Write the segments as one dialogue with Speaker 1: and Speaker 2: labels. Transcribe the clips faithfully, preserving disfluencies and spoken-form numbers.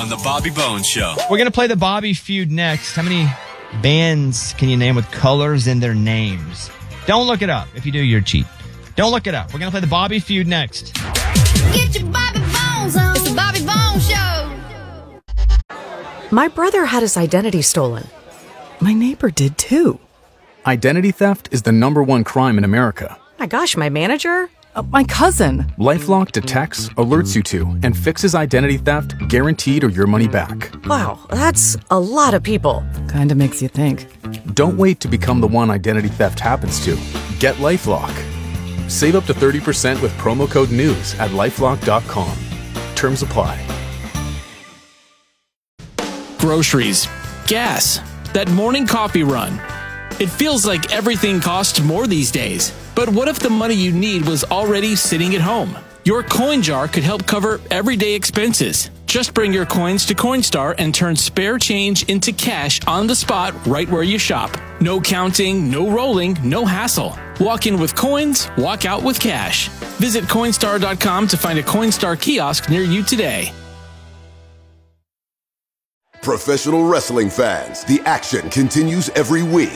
Speaker 1: on the Bobby Bones Show.
Speaker 2: We're going to play the Bobby Feud next. How many bands can you name with colors in their names? Don't look it up. If you do, you're cheat. Don't look it up. We're going to play the Bobby Feud next.
Speaker 3: Get your Bobby Bones on. It's the Bobby Bones Show.
Speaker 4: My brother had his identity stolen. My neighbor did too.
Speaker 5: Identity theft is the number one crime in America.
Speaker 4: My gosh, my manager? Uh, my cousin.
Speaker 5: LifeLock detects, alerts you to, and fixes identity theft guaranteed or your money back.
Speaker 4: Wow, that's a lot of people. Kinda makes you think.
Speaker 5: Don't wait to become the one identity theft happens to. Get LifeLock. Save up to thirty percent with promo code NEWS at lifelock dot com. Terms apply.
Speaker 6: Groceries, gas, that morning coffee run. It feels like everything costs more these days. But what if the money you need was already sitting at home? Your coin jar could help cover everyday expenses. Just bring your coins to Coinstar and turn spare change into cash on the spot right where you shop. No counting, no rolling, no hassle. Walk in with coins, walk out with cash. Visit Coinstar dot com to find a Coinstar kiosk near you today.
Speaker 7: Professional wrestling fans, the action continues every week.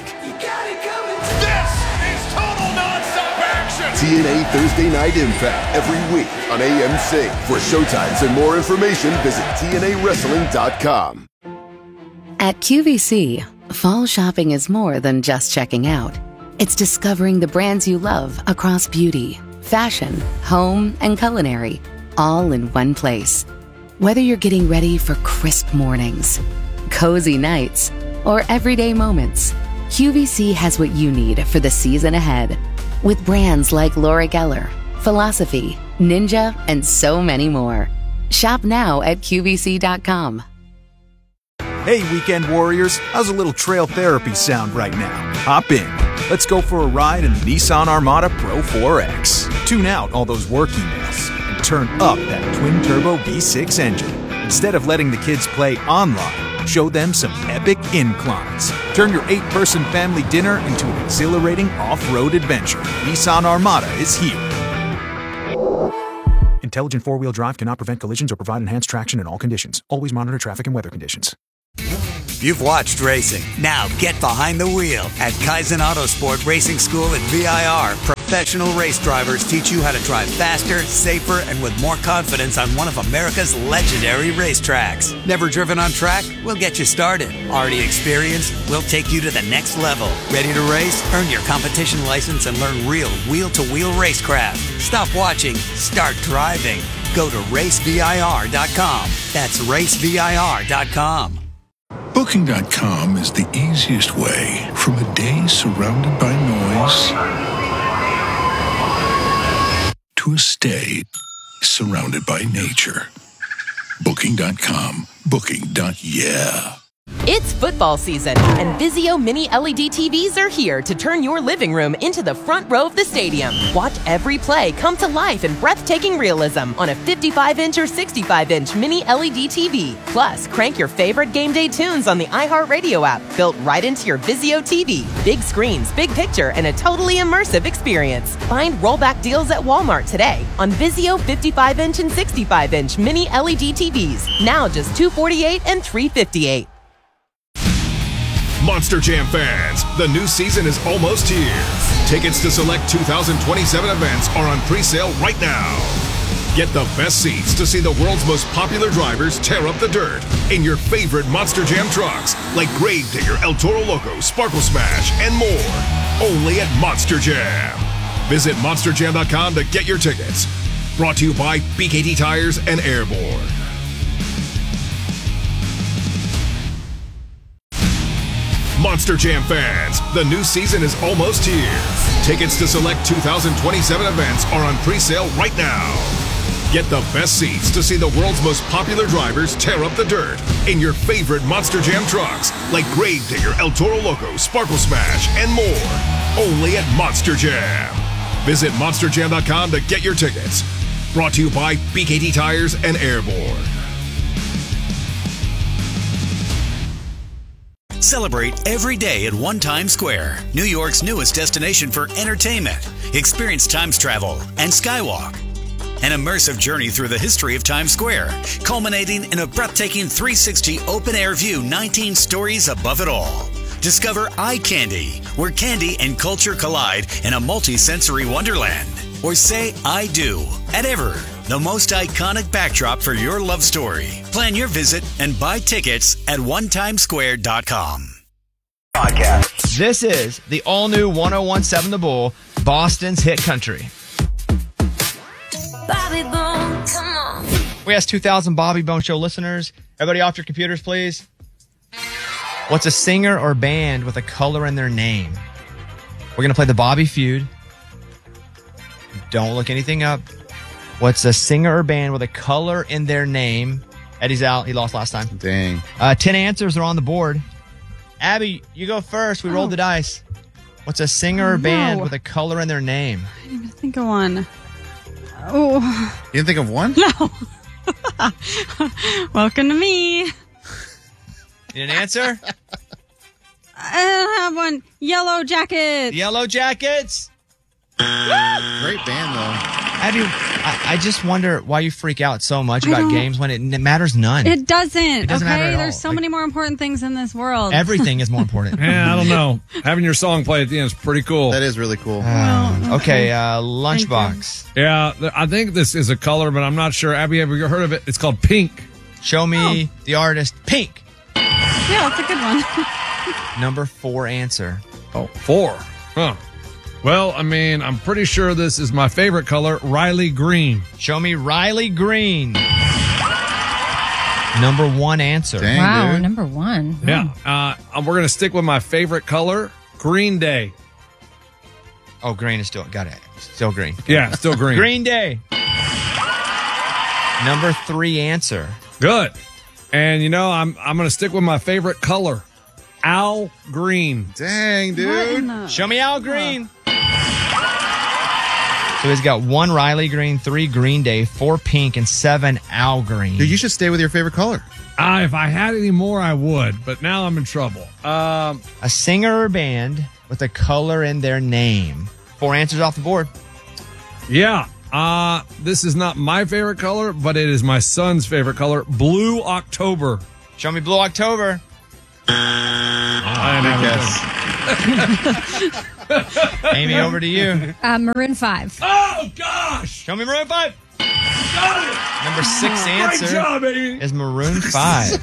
Speaker 7: T N A Thursday Night Impact every week on A M C. For showtimes and more information, visit T N A wrestling dot com.
Speaker 8: At Q V C, fall shopping is more than just checking out. It's discovering the brands you love across beauty, fashion, home, and culinary, all in one place. Whether you're getting ready for crisp mornings, cozy nights, or everyday moments, Q V C has what you need for the season ahead. With brands like Laura Geller, Philosophy, Ninja, and so many more. Shop now at Q V C dot com.
Speaker 9: Hey, weekend warriors, how's a little trail therapy sound right now? Hop in. Let's go for a ride in the Nissan Armada Pro four X. Tune out all those work emails and turn up that twin-turbo V six engine. Instead of letting the kids play online, show them some epic inclines. Turn your eight-person family dinner into an exhilarating off-road adventure. Nissan Armada is here. Intelligent four-wheel drive cannot prevent collisions or provide enhanced traction in all conditions. Always monitor traffic and weather conditions.
Speaker 10: You've watched racing. Now get behind the wheel at Kaizen Autosport Racing School at V I R. Professional race drivers teach you how to drive faster, safer, and with more confidence on one of America's legendary racetracks. Never driven on track? We'll get you started. Already experienced? We'll take you to the next level. Ready to race? Earn your competition license and learn real wheel-to-wheel racecraft. Stop watching. Start driving. Go to race V I R dot com. That's race V I R dot com.
Speaker 11: Booking dot com is the easiest way from a day surrounded by noise to a stay surrounded by nature. Booking dot com. Booking. Yeah.
Speaker 12: It's football season, and Vizio Mini L E D T Vs are here to turn your living room into the front row of the stadium. Watch every play come to life in breathtaking realism on a fifty-five inch or sixty-five inch Mini L E D T V. Plus, crank your favorite game day tunes on the iHeartRadio app, built right into your Vizio T V. Big screens, big picture, and a totally immersive experience. Find rollback deals at Walmart today on Vizio fifty-five inch and sixty-five inch Mini L E D T Vs. Now just two hundred forty-eight dollars and three hundred fifty-eight dollars.
Speaker 13: Monster Jam fans, the new season is almost here. Tickets to select two thousand twenty-seven events are on pre-sale right now. Get the best seats to see the world's most popular drivers tear up the dirt in your favorite Monster Jam trucks, like Gravedigger, El Toro Loco, Sparkle Smash, and more. Only at Monster Jam. Visit monster jam dot com to get your tickets. Brought to you by B K T Tires and Airborne. Monster Jam fans, the new season is almost here. Tickets to select two thousand twenty-seven events are on pre-sale right now. Get the best seats to see the world's most popular drivers tear up the dirt in your favorite Monster Jam trucks, like Gravedigger, El Toro Loco, Sparkle Smash, and more. Only at Monster Jam. Visit monster jam dot com to get your tickets. Brought to you by B K T Tires and Airborne.
Speaker 14: Celebrate every day at One Times Square, New York's newest destination for entertainment. Experience Times travel and Skywalk. An immersive journey through the history of Times Square, culminating in a breathtaking three sixty open-air view, nineteen stories above it all. Discover Eye Candy, where candy and culture collide in a multi-sensory wonderland. Or say I do at Ever, the most iconic backdrop for your love story. Plan your visit and buy tickets at one times square dot com.
Speaker 2: Podcast. This is the all-new one oh one point seven The Bull, Boston's hit country.
Speaker 3: Bobby Bone, come on.
Speaker 2: We asked two thousand Bobby Bone Show listeners. Everybody off your computers, please. What's a singer or band with a color in their name? We're going to play the Bobby Feud. Don't look anything up. What's a singer or band with a color in their name? Eddie's out. He lost last time.
Speaker 1: Dang.
Speaker 2: Uh, ten answers are on the board. Abby, you go first. We
Speaker 15: Oh.
Speaker 2: rolled the dice. What's a singer or
Speaker 15: Oh,
Speaker 2: band
Speaker 15: no.
Speaker 2: with a color in their name?
Speaker 15: I didn't even think of one. Oh.
Speaker 1: You didn't think of one?
Speaker 15: No. Welcome to me.
Speaker 2: You didn't answer?
Speaker 15: I don't have one. Yellow Jackets.
Speaker 2: Yellow Jackets?
Speaker 1: Great band, though.
Speaker 2: Abby, I, I just wonder why you freak out so much
Speaker 15: I
Speaker 2: about
Speaker 15: don't-
Speaker 2: games when it, it matters none.
Speaker 15: It doesn't.
Speaker 2: It doesn't
Speaker 15: okay,
Speaker 2: matter at
Speaker 15: there's
Speaker 2: all.
Speaker 15: so
Speaker 2: Like-
Speaker 15: many more important things in this world.
Speaker 2: Everything is more important.
Speaker 16: Yeah, I don't know. Having your song play at the end is pretty cool.
Speaker 1: That is really cool.
Speaker 2: Um, okay, uh, Lunchbox.
Speaker 16: Yeah, th- I think this is a color, but I'm not sure. Abby, have you heard of it? It's called pink.
Speaker 2: Show me the artist. Pink.
Speaker 15: Yeah, that's a good one.
Speaker 2: Number four answer.
Speaker 16: Oh, four. Huh. Well, I mean, I'm pretty sure this is my favorite color, Riley Green.
Speaker 2: Show me Riley Green. Number one answer.
Speaker 1: Dang,
Speaker 17: Wow,
Speaker 1: dude.
Speaker 17: number one.
Speaker 16: Yeah. Uh, um, we're going to stick with my favorite color, Green Day.
Speaker 2: Oh, green is still, got it. Still green.
Speaker 16: Yeah, still green.
Speaker 2: Green Day. Number three answer.
Speaker 16: Good. And, you know, I'm I'm going to stick with my favorite color, Al Green.
Speaker 1: Dang,
Speaker 15: What in
Speaker 1: dude.
Speaker 15: the-
Speaker 2: Show me Al Green. So he's got one Riley Green, three Green Day, four Pink, and seven Al Green.
Speaker 1: Dude, you should stay with your favorite color.
Speaker 16: Uh, if I had any more, I would, but now I'm in trouble. Um,
Speaker 2: A singer or band with a color in their name. Four answers off the board.
Speaker 16: yeah. Uh, this is not my favorite color, but it is my son's favorite color, Blue October.
Speaker 2: Show me Blue October.
Speaker 16: I
Speaker 2: Yes. Amy, over to you.
Speaker 17: Uh, Maroon five.
Speaker 16: Oh, gosh.
Speaker 2: Show me Maroon five.
Speaker 16: Got it.
Speaker 2: Number six
Speaker 16: Great
Speaker 2: answer
Speaker 16: job, Amy.
Speaker 2: is Maroon five.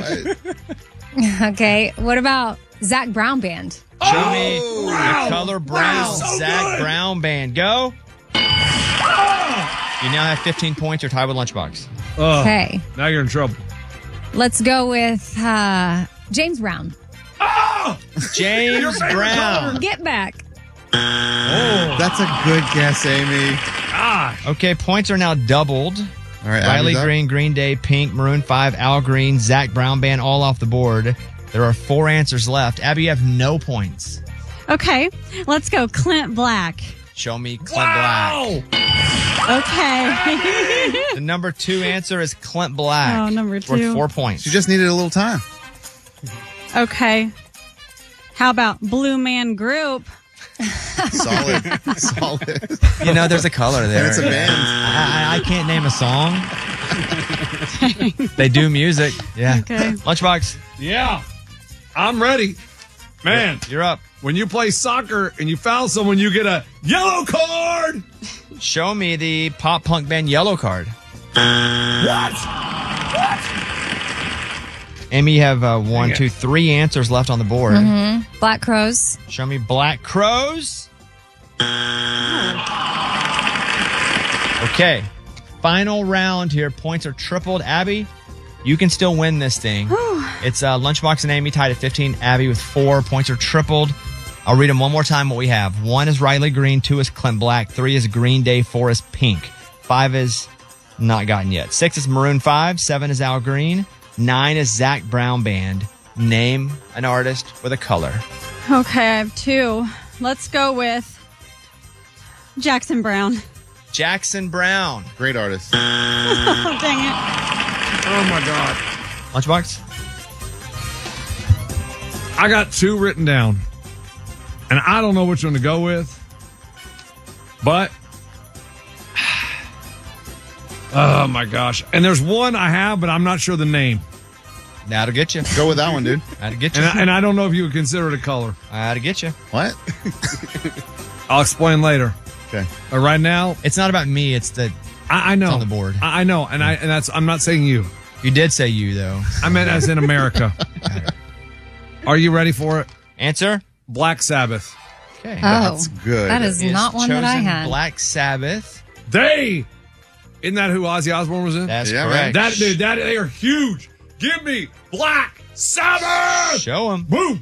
Speaker 17: Okay, what about Zach Brown Band?
Speaker 2: Show me
Speaker 16: Oh, wow.
Speaker 2: the color brown.
Speaker 16: Wow, so
Speaker 2: Zach
Speaker 16: good.
Speaker 2: Brown Band. Go. You now have fifteen points. You're tied with Lunchbox.
Speaker 16: Oh,
Speaker 17: Okay,
Speaker 16: now you're in trouble.
Speaker 17: let's go with uh, James Brown.
Speaker 16: Oh,
Speaker 2: James
Speaker 16: Your favorite
Speaker 2: Brown.
Speaker 17: Get Back.
Speaker 1: Oh, that's a good guess, Amy.
Speaker 16: gosh.
Speaker 2: Okay, points are now doubled.
Speaker 1: All right,
Speaker 2: Riley
Speaker 1: Abby's up.
Speaker 2: Green, Green Day, Pink, Maroon five, Al Green, Zach Brown Band, all off the board. There are four answers left. Abby, you have no points.
Speaker 15: Okay, let's go. Clint Black.
Speaker 2: Show me Clint
Speaker 16: Wow.
Speaker 15: Okay.
Speaker 2: Black. The number two answer is Clint Black.
Speaker 15: Oh, number
Speaker 2: It's worth
Speaker 15: two.
Speaker 2: four points.
Speaker 1: She just needed a little time.
Speaker 15: Okay. How about Blue Man Group?
Speaker 1: Solid. Solid.
Speaker 2: You know, there's a color there.
Speaker 1: And it's a band.
Speaker 2: I, I, I can't name a song. They do music. Yeah.
Speaker 15: Okay.
Speaker 2: Lunchbox,
Speaker 16: Yeah. I'm ready. Man,
Speaker 2: you're up.
Speaker 16: when you play soccer and you foul someone, you get a yellow card.
Speaker 2: Show me the pop punk band Yellow Card.
Speaker 16: What?
Speaker 2: Amy, you have uh, one,
Speaker 16: Dang it.
Speaker 2: two, three answers left on the board.
Speaker 17: Mm-hmm. Black Crows.
Speaker 2: Show me Black Crows. Okay. Final round here. Points are tripled. Abby, you can still win this thing. It's uh, Lunchbox and Amy tied at fifteen. Abby with four. Points are tripled. I'll read them one more time what we have. One is Riley Green. Two is Clint Black. Three is Green Day. Four is Pink. Five is not gotten yet. Six is Maroon five. Seven is Al Green. Nine is Zach Brown Band. Name an artist with a color.
Speaker 15: Okay, I have two. Let's go with Jackson Brown.
Speaker 2: Jackson Brown.
Speaker 1: Great artist.
Speaker 15: Oh, dang it.
Speaker 16: Oh, my God.
Speaker 2: Lunchbox?
Speaker 16: I got two written down, and I don't know which one to go with, but Oh, my gosh. And there's one I have, but I'm not sure the name.
Speaker 2: That'll get you.
Speaker 1: Go with that one, dude.
Speaker 2: That'll get you.
Speaker 16: And I, and I don't know if you would consider it a color.
Speaker 2: That'll get you.
Speaker 1: What?
Speaker 16: I'll explain later.
Speaker 1: Okay.
Speaker 16: But right now,
Speaker 2: it's not about me. It's the
Speaker 16: I, I know
Speaker 2: it's on the board.
Speaker 16: I, I know, and I and that's I'm not saying you.
Speaker 2: You did say you though.
Speaker 16: I meant as in America. Are you ready for it?
Speaker 2: Answer:
Speaker 16: Black Sabbath.
Speaker 2: Okay,
Speaker 17: Oh,
Speaker 1: that's good.
Speaker 17: That is
Speaker 2: Is
Speaker 17: not one that I
Speaker 2: chosen
Speaker 17: had.
Speaker 2: Black Sabbath.
Speaker 16: They. Isn't that who Ozzy Osbourne was in?
Speaker 2: That's
Speaker 1: Yeah,
Speaker 2: correct.
Speaker 16: That dude, that they are huge. Give me Black Sabbath.
Speaker 2: Show him.
Speaker 16: Boom.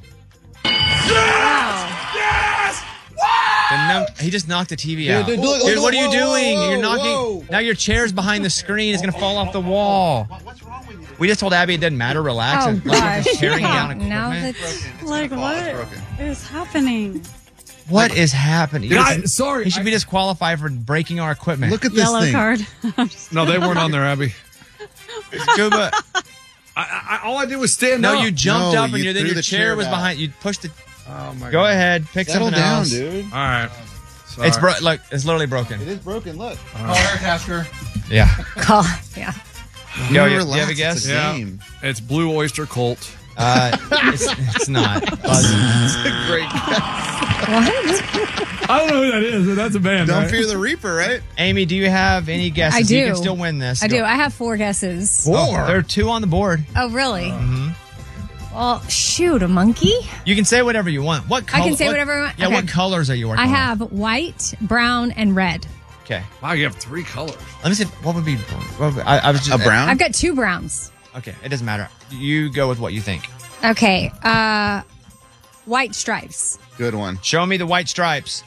Speaker 16: Yes. Yes.
Speaker 2: The num- he just knocked the T V
Speaker 1: Dude,
Speaker 2: out.
Speaker 1: dude, look,
Speaker 2: Dude,
Speaker 1: look,
Speaker 2: what are you
Speaker 1: whoa,
Speaker 2: doing?
Speaker 1: whoa,
Speaker 2: You're knocking.
Speaker 1: whoa.
Speaker 2: Now your chair's behind the screen. It's gonna fall off the wall. What's wrong with you? We just told Abby it doesn't matter. Relax.
Speaker 17: Oh,
Speaker 2: and like,
Speaker 17: gosh.
Speaker 2: you're tearing
Speaker 17: Yeah.
Speaker 2: down
Speaker 17: Now
Speaker 2: equipment.
Speaker 17: that's-
Speaker 15: Like, what is happening?
Speaker 2: What is happening?
Speaker 16: Dude,
Speaker 2: He
Speaker 16: I-
Speaker 2: just-
Speaker 16: sorry,
Speaker 2: He should be
Speaker 16: I-
Speaker 2: disqualified for breaking our equipment.
Speaker 1: Look at this
Speaker 15: Yellow
Speaker 1: thing.
Speaker 15: card.
Speaker 16: No, they weren't on there, Abby.
Speaker 2: Scuba.
Speaker 16: I, I, all I did was stand
Speaker 2: No,
Speaker 16: up.
Speaker 2: you jumped
Speaker 1: No,
Speaker 2: up and
Speaker 1: you
Speaker 2: you, then
Speaker 1: threw
Speaker 2: your
Speaker 1: the
Speaker 2: chair
Speaker 1: chair
Speaker 2: was
Speaker 1: back.
Speaker 2: behind. You pushed it.
Speaker 16: Oh my
Speaker 2: Go
Speaker 16: God.
Speaker 2: ahead. Pick
Speaker 1: Settle
Speaker 2: something
Speaker 1: down,
Speaker 2: else.
Speaker 1: dude.
Speaker 16: All right. Sorry.
Speaker 2: It's bro- look. It's literally broken.
Speaker 1: It is broken. Look.
Speaker 16: All
Speaker 1: Call Air Tasker.
Speaker 2: Yeah.
Speaker 17: Call, yeah.
Speaker 2: Yo,
Speaker 1: You
Speaker 2: you,
Speaker 1: relax,
Speaker 2: you have a
Speaker 1: it's
Speaker 2: guess?
Speaker 1: a
Speaker 16: Yeah.
Speaker 1: game.
Speaker 16: It's Blue Oyster Cult.
Speaker 2: Uh, it's, it's not.
Speaker 1: It's a great guess.
Speaker 17: What?
Speaker 16: I don't know who that is, but that's a band.
Speaker 1: Don't
Speaker 16: right?
Speaker 1: fear the Reaper, right?
Speaker 2: Amy, do you have any guesses?
Speaker 17: I do.
Speaker 2: You can still win this.
Speaker 17: I
Speaker 2: Go.
Speaker 17: do. I have four guesses.
Speaker 2: Oh, there are two on the board.
Speaker 17: Oh, really?
Speaker 2: Mm-hmm.
Speaker 17: Well, shoot, a monkey?
Speaker 2: You can say whatever you want. What
Speaker 17: I
Speaker 2: color?
Speaker 17: can say
Speaker 2: what-
Speaker 17: whatever I want?
Speaker 2: Yeah,
Speaker 17: Okay.
Speaker 2: what colors are you working
Speaker 17: I
Speaker 2: with?
Speaker 17: have white, brown, and red.
Speaker 2: Okay.
Speaker 16: Wow, you have three colors.
Speaker 2: Let me see. What would be? What would, I, I was just
Speaker 1: A brown?
Speaker 17: I've got two browns.
Speaker 2: Okay, it doesn't matter. You go with what you think.
Speaker 17: Okay. Uh, white stripes.
Speaker 1: Good one.
Speaker 2: Show me the white stripes.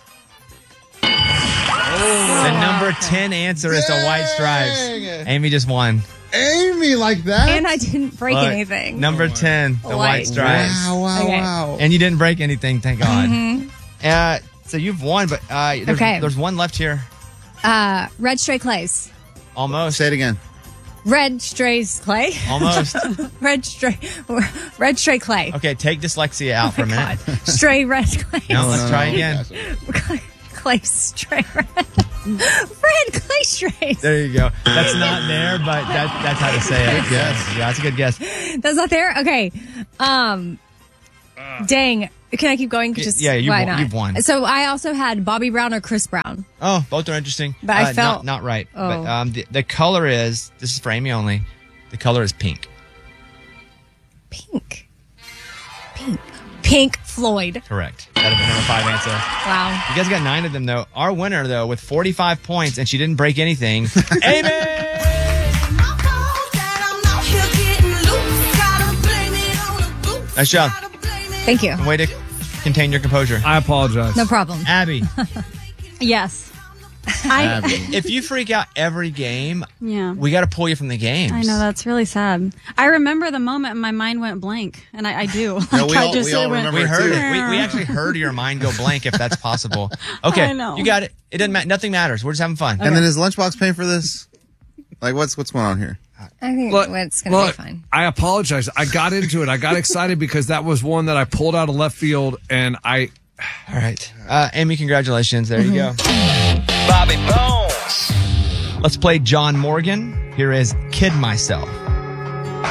Speaker 2: The number ten answer is the white stripes.
Speaker 1: Dang.
Speaker 2: Amy just won.
Speaker 1: Amy, like that?
Speaker 17: And I didn't break
Speaker 2: Look,
Speaker 17: anything.
Speaker 2: Number ten, the white,
Speaker 17: White.
Speaker 2: stripes.
Speaker 1: Wow, wow,
Speaker 17: Okay.
Speaker 1: wow.
Speaker 2: And you didn't break anything, thank God.
Speaker 17: Mhm.
Speaker 2: Uh, so you've won, but uh, there's,
Speaker 17: Okay.
Speaker 2: there's one left here.
Speaker 17: Uh, red stray clays.
Speaker 2: Almost.
Speaker 1: Say it again.
Speaker 17: Red strays clay.
Speaker 2: Almost.
Speaker 17: red stray. Red stray clay.
Speaker 2: Okay, take dyslexia out for a minute.
Speaker 17: Stray red clay.
Speaker 2: No, let's
Speaker 1: no,
Speaker 2: try
Speaker 1: no,
Speaker 2: again.
Speaker 17: clay stray red. Red clay strays.
Speaker 2: There you go. That's not there, but that, that's how to say it.
Speaker 1: Good guess.
Speaker 2: Yeah, that's a good guess.
Speaker 17: That's not there? Okay. Um, dang. Can I keep going? Just
Speaker 2: Yeah, you
Speaker 17: why
Speaker 2: won-
Speaker 17: not?
Speaker 2: you've won.
Speaker 17: So I also had Bobby Brown or Chris Brown.
Speaker 2: Oh, both are interesting.
Speaker 17: But I
Speaker 2: Uh,
Speaker 17: felt-
Speaker 2: not, not right.
Speaker 17: Oh.
Speaker 2: But um, the, the color is, this is for Amy only, the color is pink.
Speaker 17: Pink. Pink. Pink Floyd.
Speaker 2: Correct. That would be number five answer.
Speaker 17: Wow.
Speaker 2: You guys got nine of them, though. Our winner, though, with forty-five points, and she didn't break anything, Amy! Nice job.
Speaker 17: Thank you.
Speaker 2: Way to contain your composure.
Speaker 16: I apologize.
Speaker 17: No problem.
Speaker 2: Abby,
Speaker 15: Yes. I
Speaker 2: if you freak out every game,
Speaker 15: yeah.
Speaker 2: we got to pull you from the games.
Speaker 15: I know that's really sad. I remember the moment and my mind went blank, and I, I do.
Speaker 1: No, we
Speaker 15: I
Speaker 1: all-
Speaker 15: just
Speaker 1: we all
Speaker 15: it went,
Speaker 1: remember
Speaker 2: We
Speaker 1: it
Speaker 2: heard
Speaker 1: too.
Speaker 2: it. We, we actually heard your mind go blank, if that's possible. Okay,
Speaker 15: I know.
Speaker 2: you got it. It doesn't matter. Nothing matters. We're just having fun.
Speaker 1: And then is Lunchbox paying for this? Like, what's what's going on here?
Speaker 17: I think
Speaker 16: Look,
Speaker 17: it's going to
Speaker 16: look,
Speaker 17: be fine.
Speaker 16: I apologize. I got into it. I got excited because that was one that I pulled out of left field, and I.
Speaker 2: All right, uh, Amy, congratulations. There you go.
Speaker 17: Mm-hmm.
Speaker 2: Bobby Bones. Let's play John Morgan. Here is "Kid Myself."